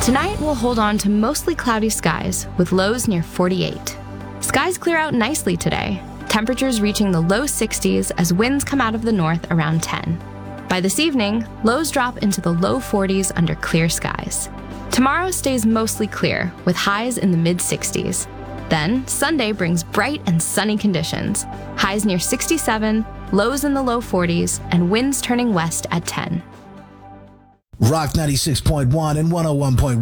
Tonight, we'll hold on to mostly cloudy skies with lows near 48. Skies clear out nicely today, temperatures reaching the low 60s as winds come out of the north around 10. By this evening, lows drop into the low 40s under clear skies. Tomorrow stays mostly clear, with highs in the mid-60s. Then, Sunday brings bright and sunny conditions, highs near 67, lows in the low 40s, and winds turning west at 10. Rock 96.1 and 101.1.